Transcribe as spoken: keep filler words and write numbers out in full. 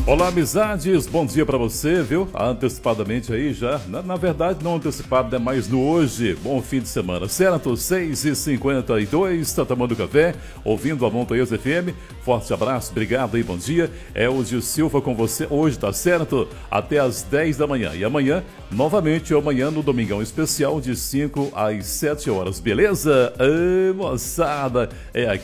Olá, amizades, bom dia pra você, viu? Antecipadamente aí já, na, na verdade não antecipado, né? Mas no hoje, bom fim de semana, certo? seis e cinquenta e dois, tá tomando café, ouvindo a Montanhas F M, forte abraço, obrigado aí, bom dia. É o Gil Silva com você, hoje tá certo? Até às dez da manhã, e amanhã, novamente, amanhã no Domingão Especial, de cinco às sete horas, beleza? Ei, moçada, é aqui.